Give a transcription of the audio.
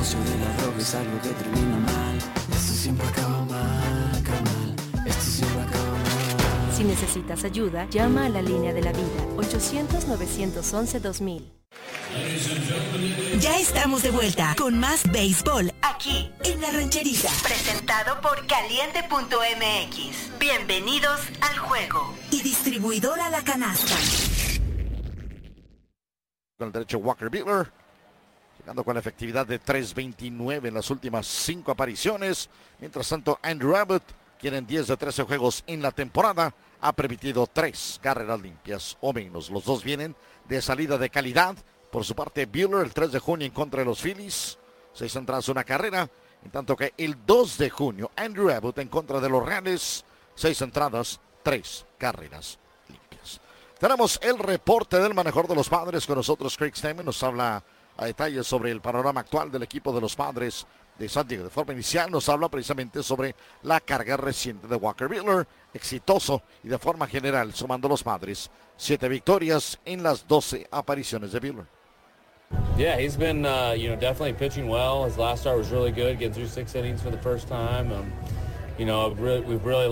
negocio de la droga es algo que termina mal. Esto siempre acaba mal, carnal. Esto siempre acaba mal. Si necesitas ayuda, llama a la línea de la vida, 800-911-2000. Ya estamos de vuelta con más béisbol aquí en La Rancherita. Presentado por Caliente.mx. Bienvenidos al juego. Y distribuidora La Canasta. Con el derecho Walker Buehler, llegando con la efectividad de 3.29 en las últimas 5 apariciones. Mientras tanto, Andrew Abbott, quien en 10 de 13 juegos en la temporada ha permitido 3 carreras limpias o menos. Los dos vienen de salida de calidad. Por su parte, Buehler el 3 de junio en contra de los Phillies, 6 entradas, 1 carrera. En tanto que el 2 de junio, Andrew Abbott en contra de los Reales, 6 entradas, 3 carreras limpias. Tenemos el reporte del manejador de los Padres con nosotros. Craig Stammen nos habla a detalles sobre el panorama actual del equipo de los Padres de San Diego. De forma inicial nos habla precisamente sobre la carga reciente de Walker Buehler, exitoso y de forma general sumando los Padres 7 victorias en las 12 apariciones de Buehler. Yeah, he's been, definitely pitching well. His last start was really good, getting through 6 innings for the first time. We've really